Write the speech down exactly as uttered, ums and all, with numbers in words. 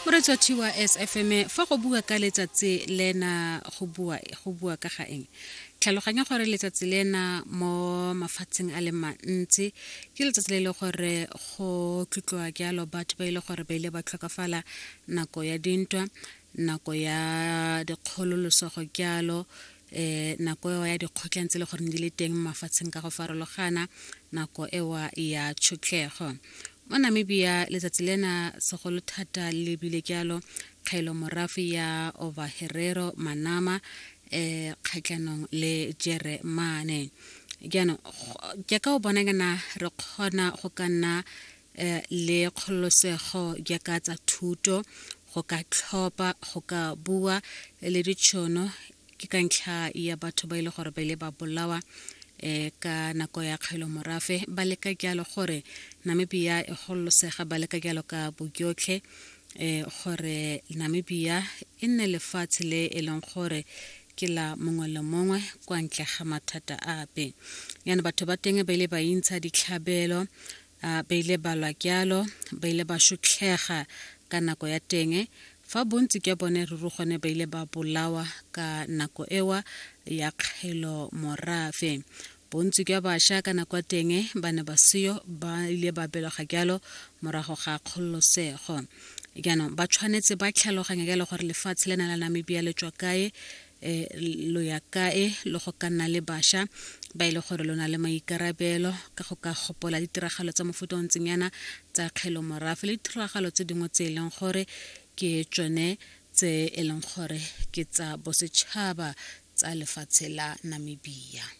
Moretso thiwa S F M fa go bua ka letsatsi lena go bua go bua ka ga eng. Tlhaloganya gore letsatsi lena mo mafatsheng a le mantsi ke letsatsi le le gore go tlotloa jalo batho ba ile gore ba ile ba tlhokafala nako ya dintwa, nako ya dikgololoso go jalo eh nako ya dikgotlang tse le gore di le teng mafatsheng ka go farologana, nako ewa ya tšhotlego. Mo Namibia letsatsi lena segolo thata le bile jalo kgaelo morafi ya Ovaherero Manama eh kgatlhanong le Jeremane. Jano ke ka o bona gana re kgona go kana le kgolosego ya ka tsa thuto go ka tlhopa go ka bua le ditšhono ke ka ntlha ya batho ba ile gore ba ile ba bolawa eh ka nako ya kgaelo morafe ba le ka jalo gore Namibia e golosega ba le ka jalo ka bogyotlhe eh gore Namibia e nne lefatshe le e leng gore ke la mongwe le mongwe kwa ntle ga mathata ape. Yana batho ba teng ba ile ba intsha ditlhabelo ba ile ba lwa jalo ba ile ba shutlega ka nako ya teng fa bontsi ke bone re rugone ba ile ba bolawa ka nako ewa ya kgaelo morafe. Bontsi ke ba sha ka nako teng bana ba siyo ba ile ba beloga jalo morago ga kgolosego. Jana ba tshwanetse ba tlhaloganya jalo gore lefatshe lena la Namibia le tswa kae eh lo ya kae lo go kana le basha ba ile gore lona le maikarabelo ka go ka gopola ditiragalo tsa mofuta o ntsenyana tsa kgaelo morafe le ditiragalo tse dingwe tse leng gore ke tsone tse e leng gore ke tsa bosetšhaba tsa lefatshe la Namibia.